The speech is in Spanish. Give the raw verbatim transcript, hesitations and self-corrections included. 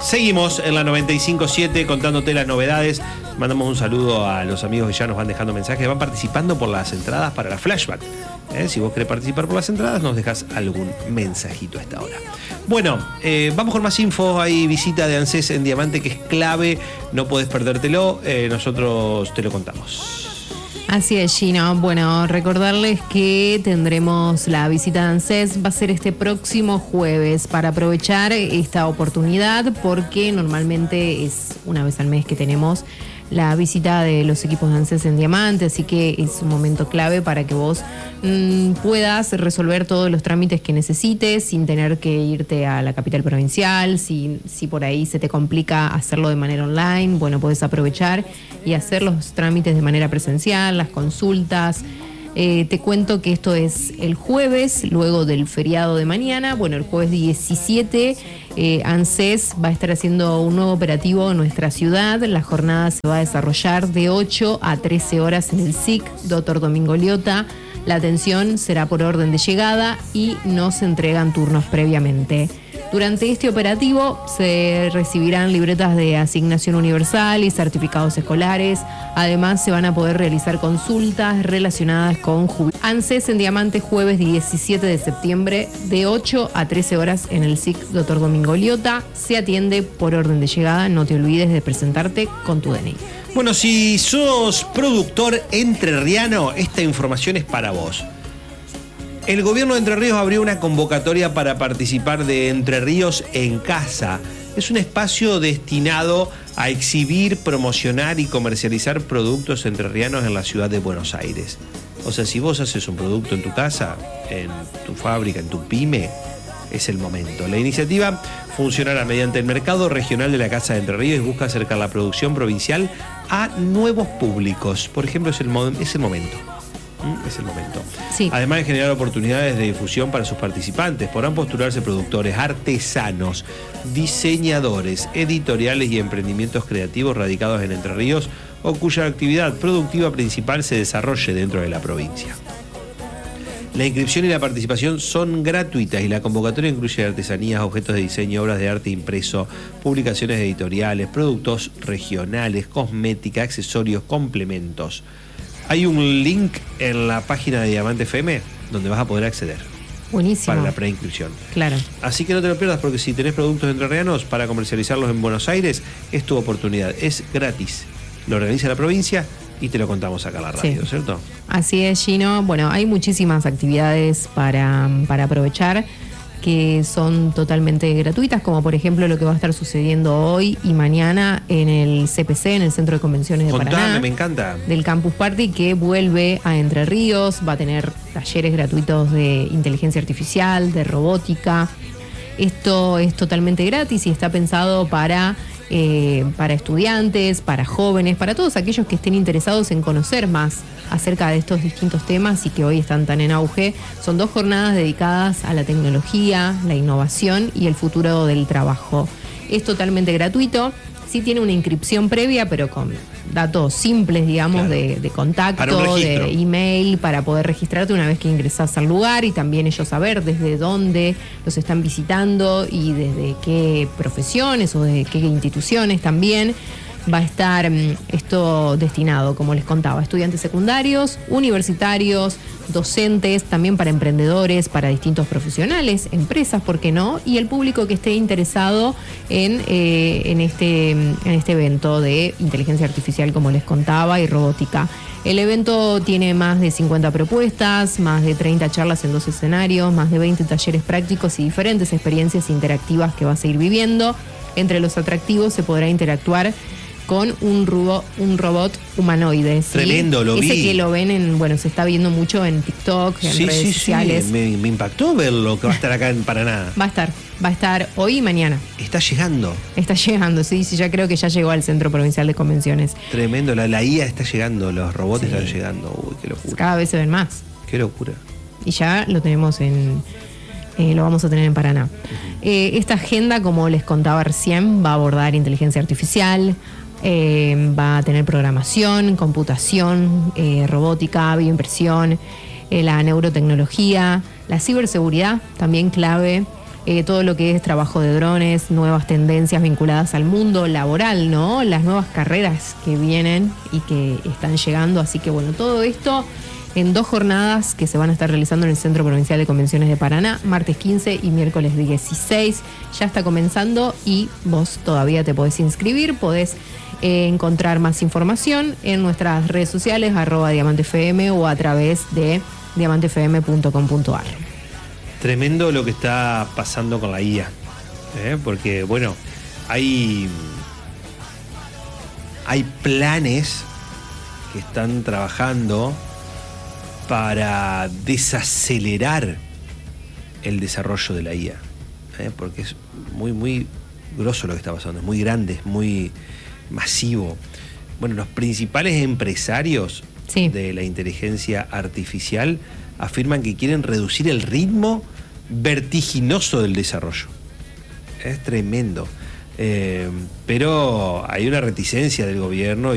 Seguimos en la noventa y cinco punto siete contándote las novedades. Mandamos un saludo a los amigos que ya nos van dejando mensajes, van participando por las entradas para la Flashback. ¿Eh? Si vos querés participar por las entradas, nos dejás algún mensajito a esta hora. Bueno, eh, vamos con más info. Hay visita de ANSES en Diamante que es clave, no podés perdértelo. Eh, nosotros te lo contamos. Así es, Gino. Bueno, recordarles que tendremos la visita de ANSES, va a ser este próximo jueves, para aprovechar esta oportunidad, porque normalmente es una vez al mes que tenemos la visita de los equipos de ANSES en Diamante, así que es un momento clave para que vos mmm, puedas resolver todos los trámites que necesites sin tener que irte a la capital provincial. Si, si por ahí se te complica hacerlo de manera online, bueno, podés aprovechar y hacer los trámites de manera presencial, las consultas. Eh, te cuento que esto es el jueves, luego del feriado de mañana. Bueno, el jueves diecisiete, eh, ANSES va a estar haciendo un nuevo operativo en nuestra ciudad. La jornada se va a desarrollar de ocho a trece horas en el S I C Doctor Domingo Liotta. La atención será por orden de llegada y no se entregan turnos previamente. Durante este operativo se recibirán libretas de asignación universal y certificados escolares. Además, se van a poder realizar consultas relacionadas con jubilación. ANSES en Diamante, jueves diecisiete de septiembre, de ocho a trece horas en el S I C Doctor Domingo Liotta. Se atiende por orden de llegada. No te olvides de presentarte con tu D N I. Bueno, si sos productor entrerriano, esta información es para vos. El gobierno de Entre Ríos abrió una convocatoria para participar de Entre Ríos en Casa. Es un espacio destinado a exhibir, promocionar y comercializar productos entrerrianos en la ciudad de Buenos Aires. O sea, si vos haces un producto en tu casa, en tu fábrica, en tu pyme, es el momento. La iniciativa funcionará mediante el mercado regional de la Casa de Entre Ríos y busca acercar la producción provincial a nuevos públicos. Por ejemplo, es el, mo- es el momento. Es el momento. Sí. Además de generar oportunidades de difusión para sus participantes, podrán postularse productores, artesanos, diseñadores, editoriales y emprendimientos creativos radicados en Entre Ríos o cuya actividad productiva principal se desarrolle dentro de la provincia. La inscripción y la participación son gratuitas y la convocatoria incluye artesanías, objetos de diseño, obras de arte impreso, publicaciones editoriales, productos regionales, cosmética, accesorios, complementos. Hay un link en la página de Diamante F M donde vas a poder acceder. Buenísimo. Para la preinscripción. Claro. Así que no te lo pierdas, porque si tenés productos entrerrianos para comercializarlos en Buenos Aires, es tu oportunidad. Es gratis. Lo organiza la provincia y te lo contamos acá en la radio, sí. ¿Cierto? Así es, Gino. Bueno, hay muchísimas actividades para, para aprovechar que son totalmente gratuitas, como por ejemplo lo que va a estar sucediendo hoy y mañana en el C P C, en el Centro de Convenciones de Contame, Paraná. Me encanta. Del Campus Party, que vuelve a Entre Ríos, va a tener talleres gratuitos de inteligencia artificial, de robótica. Esto es totalmente gratis y está pensado para, eh, para estudiantes, para jóvenes, para todos aquellos que estén interesados en conocer más acerca de estos distintos temas y que hoy están tan en auge. Son dos jornadas dedicadas a la tecnología, la innovación y el futuro del trabajo. Es totalmente gratuito. Sí tiene una inscripción previa, pero con datos simples, digamos, claro. de, de contacto, de email, para poder registrarte una vez que ingresás al lugar y también ellos saber desde dónde los están visitando y desde qué profesiones o de qué instituciones también. Va a estar um, esto destinado, como les contaba, a estudiantes secundarios, universitarios, docentes, también para emprendedores, para distintos profesionales, empresas, ¿por qué no? Y el público que esté interesado en, eh, en, este, en este evento de inteligencia artificial, como les contaba, y robótica. El evento tiene más de cincuenta propuestas, más de treinta charlas en dos escenarios, más de veinte talleres prácticos y diferentes experiencias interactivas que vas a ir viviendo. Entre los atractivos se podrá interactuar con un, rubo, un robot humanoide. ¿Sí? Tremendo, lo Ese vi. Ese que lo ven en, bueno, se está viendo mucho en TikTok, en sí, redes sí, sociales. Sí, me, me impactó verlo, que va a estar acá en Paraná. Va a estar, va a estar hoy y mañana. Está llegando. Está llegando, sí, sí, ya creo que ya llegó al Centro Provincial de Convenciones. Tremendo, la, la I A está llegando, los robots sí. están llegando. Uy, qué locura. Cada vez se ven más. Qué locura. Y ya lo tenemos en... Eh, lo vamos a tener en Paraná. Uh-huh. Eh, esta agenda, como les contaba recién, va a abordar inteligencia artificial, eh, va a tener programación, computación, eh, robótica, bioimpresión, eh, la neurotecnología, la ciberseguridad, también clave, eh, todo lo que es trabajo de drones, nuevas tendencias vinculadas al mundo laboral, ¿no? Las nuevas carreras que vienen y que están llegando. Así que bueno, todo esto en dos jornadas que se van a estar realizando en el Centro Provincial de Convenciones de Paraná, martes quince y miércoles dieciséis. Ya está comenzando y vos todavía te podés inscribir, podés eh, encontrar más información en nuestras redes sociales, arroba diamantefm o a través de diamantefm punto com punto ar. Tremendo lo que está pasando con la I A, ¿eh? Porque bueno, hay, hay planes que están trabajando para desacelerar el desarrollo de la I A, ¿eh? Porque es muy, muy grosso lo que está pasando, es muy grande, es muy masivo. Bueno, los principales empresarios sí. de la inteligencia artificial afirman que quieren reducir el ritmo vertiginoso del desarrollo. Es tremendo. Eh, pero hay una reticencia del gobierno y